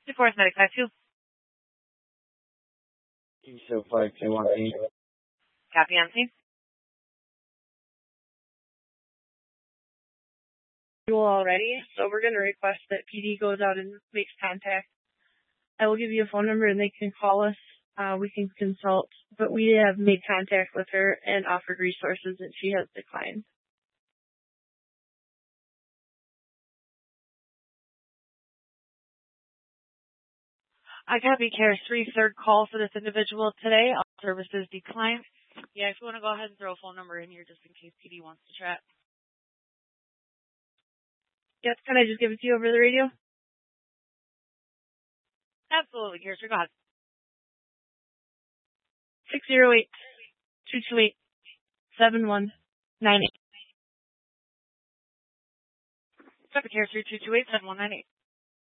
Forest Medic 52. So 5218. Copy on scene. Already, so we're going to request that PD goes out and makes contact. I will give you a phone number and they can call us. We can consult, but we have made contact with her and offered resources and she has declined. I copy Care 3, third call for this individual today. All services declined. Yeah, if you want to go ahead and throw a phone number in here just in case PD wants to chat. Yes, can I just give it to you over the radio? Absolutely, Care 3, go ahead. 608-228-7198. Copy Care 3, 228-7198.